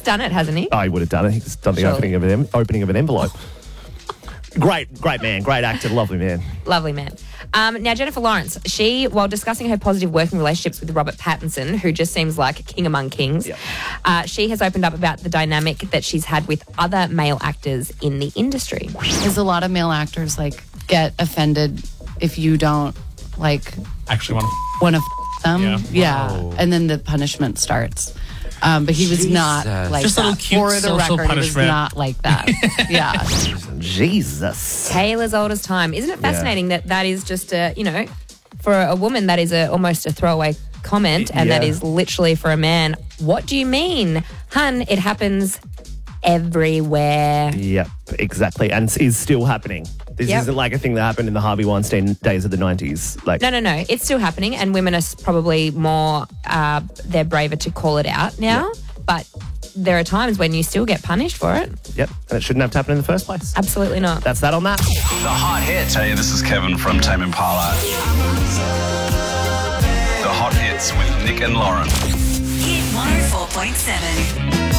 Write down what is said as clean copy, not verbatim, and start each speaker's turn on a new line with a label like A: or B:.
A: done it, hasn't he?
B: Oh, he would have done it. He's done the
A: Surely.
B: opening of an envelope. Great man. Great actor. Lovely man.
A: Lovely man. Now, Jennifer Lawrence, she, while discussing her positive working relationships with Robert Pattinson, who just seems like a king among kings, she has opened up about the dynamic that she's had with other male actors in the industry.
C: There's a lot of male actors get offended if you don't
D: Actually
C: want to them.
D: Yeah.
B: Whoa.
C: And then the punishment starts. But he was not like
D: Just a
C: that.
D: little cute
C: For the
D: social
C: record,
D: punishment.
C: he was not like that. Yeah.
B: Jesus.
A: Tale as old as time. Isn't it fascinating that is just for a woman, that is almost a throwaway comment, and that is literally for a man. What do you mean? Hun, it happens everywhere.
B: Yep, exactly. And is still happening. This
A: Yep.
B: isn't like a thing that happened in the Harvey Weinstein days of the 90s. Like,
A: No. It's still happening, and women are probably more, they're braver to call it out now. But there are times when you still get punished for it.
B: Yep, and it shouldn't have to happen in the first place.
A: Absolutely not.
B: That's that on that.
E: The Hot Hits. Hey, this is Kevin from Tame Impala. The Hot Hits with Nick and Lauren.
F: Hit 104.7.